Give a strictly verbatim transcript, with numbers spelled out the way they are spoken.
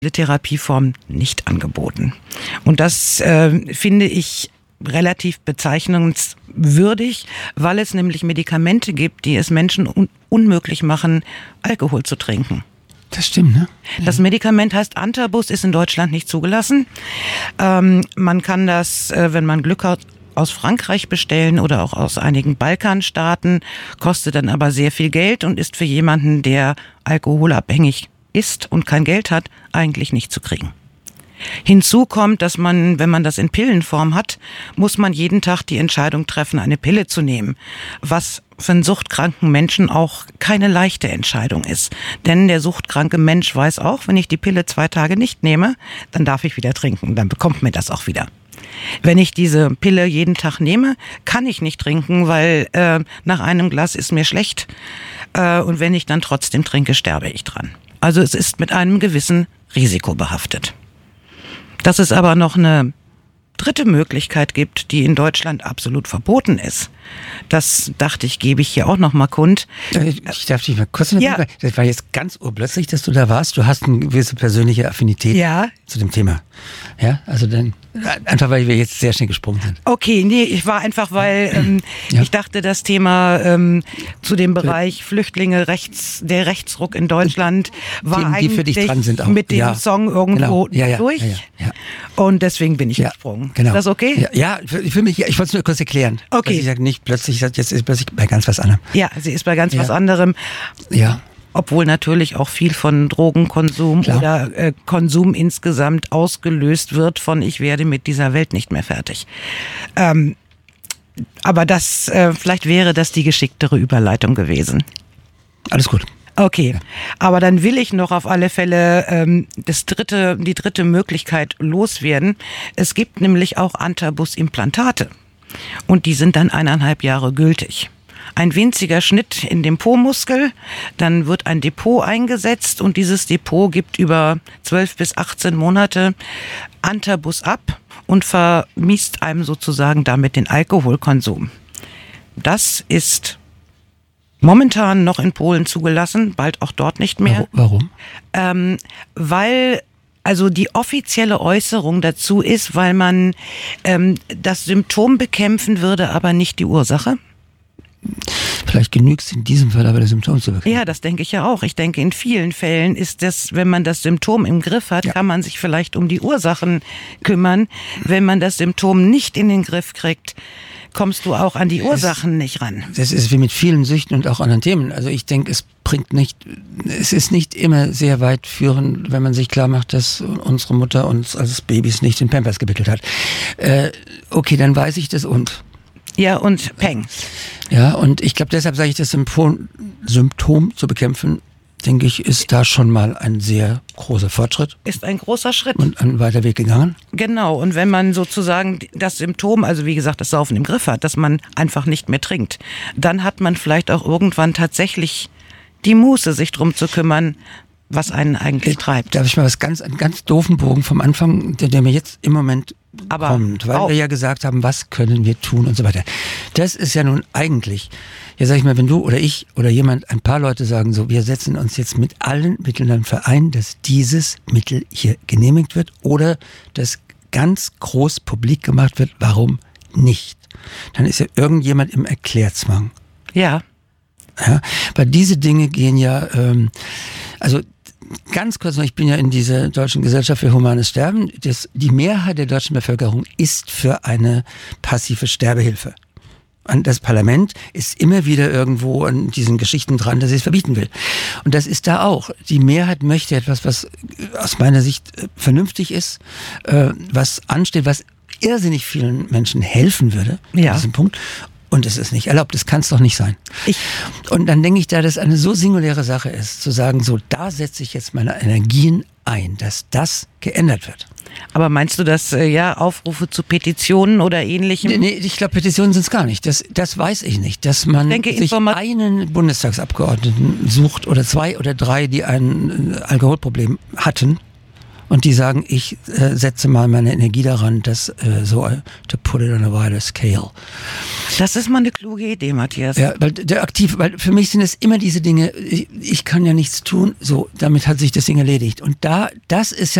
Therapieform nicht angeboten. Und das äh, finde ich relativ bezeichnungswürdig, weil es nämlich Medikamente gibt, die es Menschen un- unmöglich machen, Alkohol zu trinken. Das stimmt, ne? Ja. Das Medikament heißt Antabus, ist in Deutschland nicht zugelassen. Ähm, man kann das, äh, wenn man Glück hat, aus Frankreich bestellen oder auch aus einigen Balkanstaaten, kostet dann aber sehr viel Geld und ist für jemanden, der alkoholabhängig ist und kein Geld hat, eigentlich nicht zu kriegen. Hinzu kommt, dass man, wenn man das in Pillenform hat, muss man jeden Tag die Entscheidung treffen, eine Pille zu nehmen, was für einen suchtkranken Menschen auch keine leichte Entscheidung ist. Denn der suchtkranke Mensch weiß auch, wenn ich die Pille zwei Tage nicht nehme, dann darf ich wieder trinken, dann bekommt mir das auch wieder. Wenn ich diese Pille jeden Tag nehme, kann ich nicht trinken, weil äh, nach einem Glas ist mir schlecht äh, und wenn ich dann trotzdem trinke, sterbe ich dran. Also es ist mit einem gewissen Risiko behaftet. Dass es aber noch eine dritte Möglichkeit gibt, die in Deutschland absolut verboten ist, das dachte ich, gebe ich hier auch noch mal kund. Ich darf dich mal kurz noch ja. Das war jetzt ganz urplötzlich, dass du da warst. Du hast eine gewisse persönliche Affinität ja. zu dem Thema. Ja, also dann einfach, weil wir jetzt sehr schnell gesprungen sind. Okay, nee, ich war einfach, weil ähm, ja. ich dachte, das Thema ähm, zu dem Bereich Flüchtlinge, rechts, der Rechtsruck in Deutschland war Themen, die eigentlich für dich dran sind auch. mit dem ja. Song irgendwo genau. ja, ja, durch. Ja, ja, ja. Und deswegen bin ich ja, gesprungen. Genau. Ist das okay? Ja, ja für mich, ich wollte es nur kurz erklären. Okay. Ich sage nicht plötzlich, jetzt ist plötzlich bei ganz was anderem. Ja, sie ist bei ganz ja. was anderem. Ja. Obwohl natürlich auch viel von Drogenkonsum Klar. oder äh, Konsum insgesamt ausgelöst wird von ich werde mit dieser Welt nicht mehr fertig. Ähm, aber das, äh, vielleicht wäre das die geschicktere Überleitung gewesen. Alles gut. Okay, ja. Aber dann will ich noch auf alle Fälle ähm, das dritte, die dritte Möglichkeit loswerden. Es gibt nämlich auch Antabus-Implantate und die sind dann eineinhalb Jahre gültig. Ein winziger Schnitt in dem Po-Muskel, dann wird ein Depot eingesetzt und dieses Depot gibt über zwölf bis achtzehn Monate Antabus ab und vermiest einem sozusagen damit den Alkoholkonsum. Das ist momentan noch in Polen zugelassen, bald auch dort nicht mehr. Warum? Ähm, weil also die offizielle Äußerung dazu ist, weil man ähm, das Symptom bekämpfen würde, aber nicht die Ursache. Vielleicht genügt es in diesem Fall aber das Symptom zu bekämpfen. Ja, das denke ich ja auch. Ich denke, in vielen Fällen ist das, wenn man das Symptom im Griff hat, ja. kann man sich vielleicht um die Ursachen kümmern. Wenn man das Symptom nicht in den Griff kriegt, kommst du auch an die Ursachen es, nicht ran. Das ist wie mit vielen Süchten und auch anderen Themen. Also ich denke, es bringt nicht, es ist nicht immer sehr weit führend, wenn man sich klar macht, dass unsere Mutter uns als Babys nicht in Pampers gewickelt hat. Äh, okay, dann weiß ich das und Ja, und Peng. Ja, und ich glaube, deshalb sage ich, das Symptom, Symptom zu bekämpfen, denke ich, ist da schon mal ein sehr großer Fortschritt. Ist ein großer Schritt. Und ein weiter Weg gegangen. Genau, und wenn man sozusagen das Symptom, also wie gesagt, das Saufen im Griff hat, dass man einfach nicht mehr trinkt, dann hat man vielleicht auch irgendwann tatsächlich die Muße, sich drum zu kümmern, was einen eigentlich treibt. Darf ich mal was ganz, einen ganz doofen Bogen vom Anfang, der, der mir jetzt im Moment Aber kommt, weil auch. wir ja gesagt haben, was können wir tun und so weiter. Das ist ja nun eigentlich, ja sag ich mal, wenn du oder ich oder jemand, ein paar Leute sagen so, wir setzen uns jetzt mit allen Mitteln dafür ein, dass dieses Mittel hier genehmigt wird oder dass ganz groß publik gemacht wird, warum nicht? Dann ist ja irgendjemand im Erklärzwang. Ja. Ja, weil diese Dinge gehen ja, ähm, also ganz kurz noch, ich bin ja in dieser Deutschen Gesellschaft für Humanes Sterben. Das, die Mehrheit der deutschen Bevölkerung ist für eine passive Sterbehilfe. Und das Parlament ist immer wieder irgendwo an diesen Geschichten dran, dass es es verbieten will. Und das ist da auch. Die Mehrheit möchte etwas, was aus meiner Sicht vernünftig ist, äh, was ansteht, was irrsinnig vielen Menschen helfen würde, ja. an diesem Punkt. Und es ist nicht erlaubt, das kann es doch nicht sein. Ich und dann denke ich, da das eine so singuläre Sache ist, zu sagen, so da setze ich jetzt meine Energien ein, dass das geändert wird. Aber meinst du, dass äh, ja Aufrufe zu Petitionen oder Ähnlichem? Nee, nee ich glaube, Petitionen sind es gar nicht. Das, das weiß ich nicht. Dass man denke, sich Informat- einen Bundestagsabgeordneten sucht oder zwei oder drei, die ein Alkoholproblem hatten. Und die sagen, ich äh, setze mal meine Energie daran, das äh, so to put it on a wider scale. Das ist mal eine kluge Idee, Matthias. Ja, weil der aktiv, weil für mich sind es immer diese Dinge, ich, ich kann ja nichts tun, so, damit hat sich das Ding erledigt. Und da, das ist ja